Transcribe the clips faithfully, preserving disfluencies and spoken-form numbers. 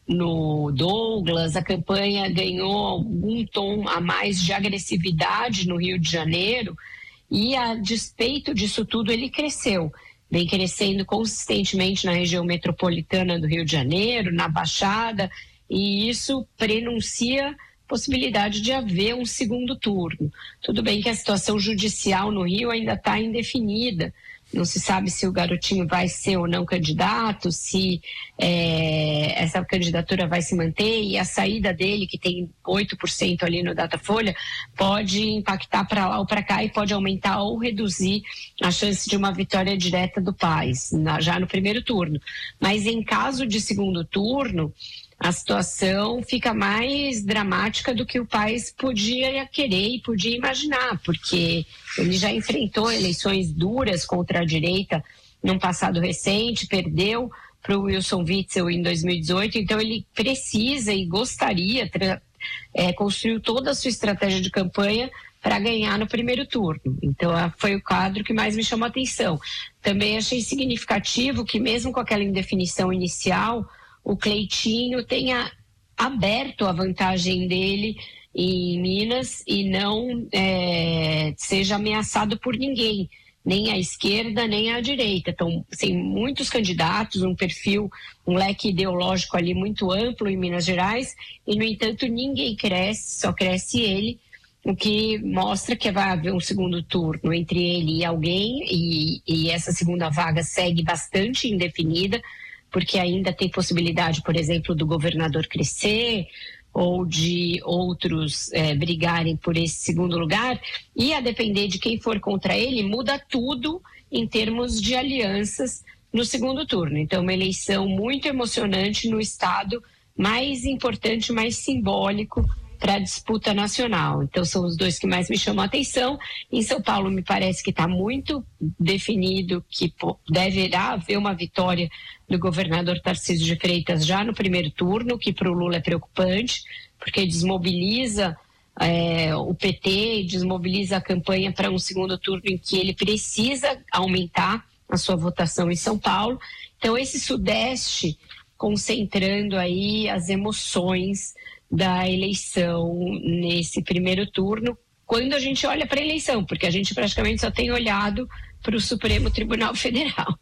no Douglas, a campanha ganhou algum tom a mais de agressividade no Rio de Janeiro e, a despeito disso tudo, ele cresceu. Vem crescendo consistentemente na região metropolitana do Rio de Janeiro, na Baixada, e isso prenuncia possibilidade de haver um segundo turno. Tudo bem que a situação judicial no Rio ainda está indefinida, não se sabe se o Garotinho vai ser ou não candidato, se é, essa candidatura vai se manter, e a saída dele, que tem oito por cento ali no Datafolha, pode impactar para lá ou para cá e pode aumentar ou reduzir a chance de uma vitória direta do Paes, na, já no primeiro turno. Mas em caso de segundo turno, a situação fica mais dramática do que o Paes podia querer e podia imaginar, porque ele já enfrentou eleições duras contra a direita num passado recente, perdeu para o Wilson Witzel em dois mil e dezoito, então ele precisa e gostaria, é, construiu toda a sua estratégia de campanha para ganhar no primeiro turno. Então foi o quadro que mais me chamou a atenção. Também achei significativo que mesmo com aquela indefinição inicial, o Cleitinho tenha aberto a vantagem dele em Minas e não é, seja ameaçado por ninguém, nem à esquerda nem à direita. Então, tem muitos candidatos, um perfil, um leque ideológico ali muito amplo em Minas Gerais, e no entanto ninguém cresce, só cresce ele, o que mostra que vai haver um segundo turno entre ele e alguém, e, e essa segunda vaga segue bastante indefinida, porque ainda tem possibilidade, por exemplo, do governador crescer ou de outros é, brigarem por esse segundo lugar, e a depender de quem for contra ele, muda tudo em termos de alianças no segundo turno. Então, uma eleição muito emocionante no estado mais importante, mais simbólico para a disputa nacional. Então, são os dois que mais me chamam a atenção. Em São Paulo, me parece que está muito definido que pô, deverá haver uma vitória do governador Tarcísio de Freitas já no primeiro turno, que para o Lula é preocupante, porque desmobiliza é, o P T, desmobiliza a campanha para um segundo turno em que ele precisa aumentar a sua votação em São Paulo. Então, esse Sudeste concentrando aí as emoções da eleição nesse primeiro turno, quando a gente olha para a eleição, porque a gente praticamente só tem olhado para o Supremo Tribunal Federal.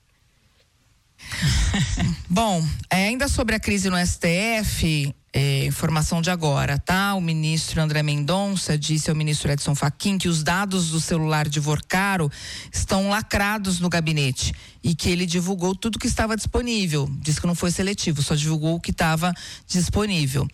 Bom, ainda sobre a crise no S T F, é, informação de agora, tá? O ministro André Mendonça disse ao ministro Edson Fachin que os dados do celular de Vorcaro estão lacrados no gabinete e que ele divulgou tudo que estava disponível. Disse que não foi seletivo, só divulgou o que estava disponível.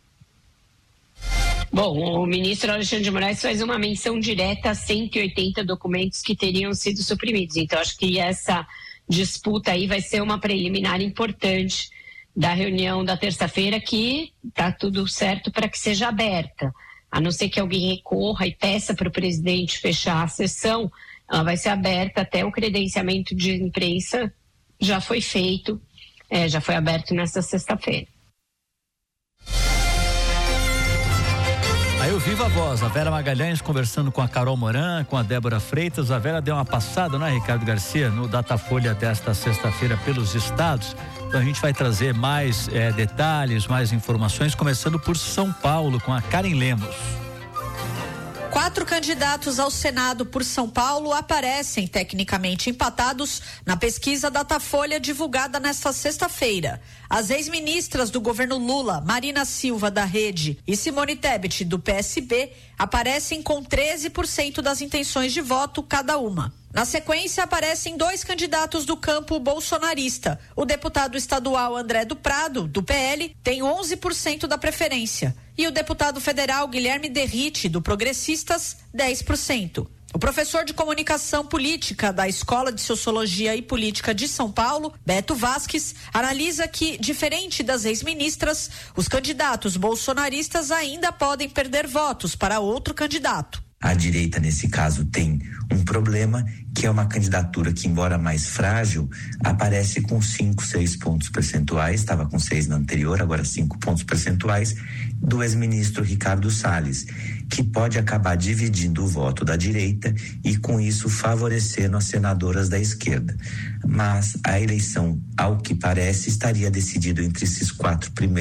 Bom, o ministro Alexandre de Moraes faz uma menção direta a cento e oitenta documentos que teriam sido suprimidos. Então, acho que essa disputa aí vai ser uma preliminar importante da reunião da terça-feira, que está tudo certo para que seja aberta. A não ser que alguém recorra e peça para o presidente fechar a sessão, ela vai ser aberta até o credenciamento de imprensa já foi feito, é, já foi aberto nesta sexta-feira. Aí eu vivo a voz, a Vera Magalhães conversando com a Carol Moran, com a Débora Freitas. A Vera deu uma passada, não é, Ricardo Garcia, no Datafolha desta sexta-feira pelos estados. Então a gente vai trazer mais é, detalhes, mais informações, começando por São Paulo, com a Karen Lemos. Quatro candidatos ao Senado por São Paulo aparecem tecnicamente empatados na pesquisa Datafolha divulgada nesta sexta-feira. As ex-ministras do governo Lula, Marina Silva, da Rede, e Simone Tebet, do P S B, aparecem com treze por cento das intenções de voto cada uma. Na sequência, aparecem dois candidatos do campo bolsonarista. O deputado estadual André do Prado, do P L, tem onze por cento da preferência. E o deputado federal Guilherme Derrite, do Progressistas, dez por cento. O professor de comunicação política da Escola de Sociologia e Política de São Paulo, Beto Vasques, analisa que, diferente das ex-ministras, os candidatos bolsonaristas ainda podem perder votos para outro candidato. A direita, nesse caso, tem um problema, que é uma candidatura que, embora mais frágil, aparece com cinco, seis pontos percentuais, estava com seis na anterior, agora cinco pontos percentuais, do ex-ministro Ricardo Salles, que pode acabar dividindo o voto da direita e, com isso, favorecendo as senadoras da esquerda. Mas a eleição, ao que parece, estaria decidido entre esses quatro primeiros